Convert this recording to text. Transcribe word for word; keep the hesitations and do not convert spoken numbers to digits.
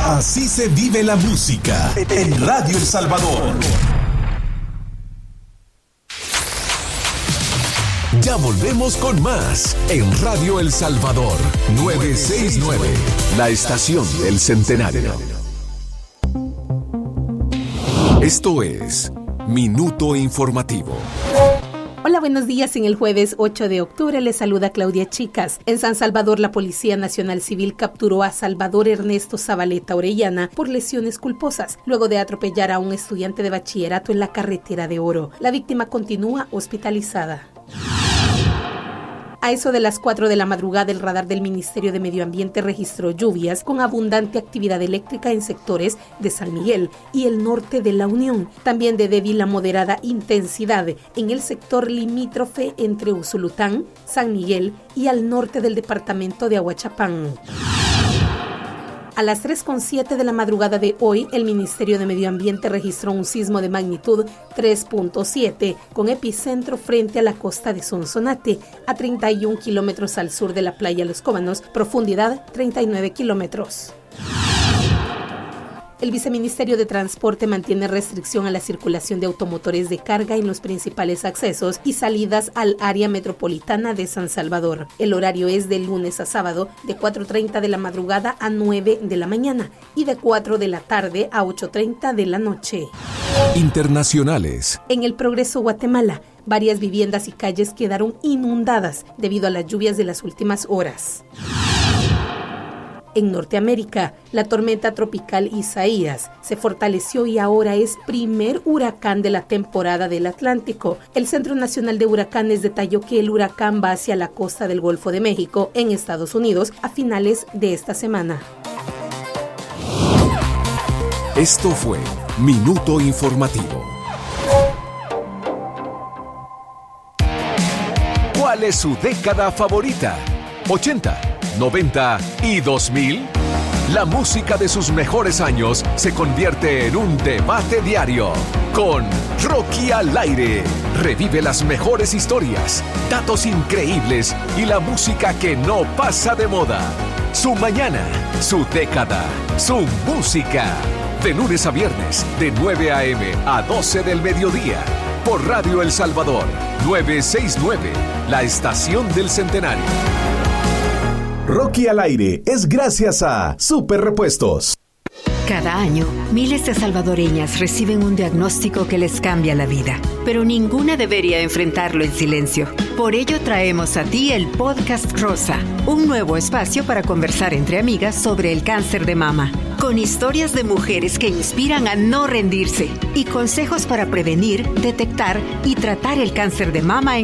Así se vive la música en Radio El Salvador. Ya volvemos con más en Radio El Salvador novecientos sesenta y nueve, la estación del centenario. Esto es Minuto Informativo. Hola, buenos días. En el jueves ocho de octubre les saluda Claudia Chicas. En San Salvador, la Policía Nacional Civil capturó a Salvador Ernesto Zabaleta Orellana por lesiones culposas, luego de atropellar a un estudiante de bachillerato en la carretera de Oro. La víctima continúa hospitalizada. A eso de las cuatro de la madrugada, el radar del Ministerio de Medio Ambiente registró lluvias con abundante actividad eléctrica en sectores de San Miguel y el norte de La Unión, también de débil a moderada intensidad en el sector limítrofe entre Usulután, San Miguel y al norte del departamento de Ahuachapán. A las tres con siete de la madrugada de hoy, el Ministerio de Medio Ambiente registró un sismo de magnitud tres punto siete con epicentro frente a la costa de Sonsonate, a treinta y un kilómetros al sur de la playa Los Cóbanos, profundidad treinta y nueve kilómetros. El Viceministerio de Transporte mantiene restricción a la circulación de automotores de carga en los principales accesos y salidas al área metropolitana de San Salvador. El horario es de lunes a sábado de cuatro treinta de la madrugada a nueve de la mañana y de cuatro de la tarde a ocho treinta de la noche. Internacionales. En el Progreso, Guatemala, varias viviendas y calles quedaron inundadas debido a las lluvias de las últimas horas. En Norteamérica, la tormenta tropical Isaías se fortaleció y ahora es primer huracán de la temporada del Atlántico. El Centro Nacional de Huracanes detalló que el huracán va hacia la costa del Golfo de México, en Estados Unidos, a finales de esta semana. Esto fue Minuto Informativo. ¿Cuál es su década favorita? ¿ochenta? ¿noventa y dos mil? La música de sus mejores años se convierte en un debate diario. Con Rocky al aire. Revive las mejores historias, datos increíbles y la música que no pasa de moda. Su mañana, su década, su música. De lunes a viernes, de nueve a.m. a doce del mediodía. Por Radio El Salvador, novecientos sesenta y nueve, la estación del centenario. Rocky al aire es gracias a Super Repuestos. Cada año, miles de salvadoreñas reciben un diagnóstico que les cambia la vida, pero ninguna debería enfrentarlo en silencio. Por ello traemos a ti el Podcast Rosa, un nuevo espacio para conversar entre amigas sobre el cáncer de mama, con historias de mujeres que inspiran a no rendirse y consejos para prevenir, detectar y tratar el cáncer de mama en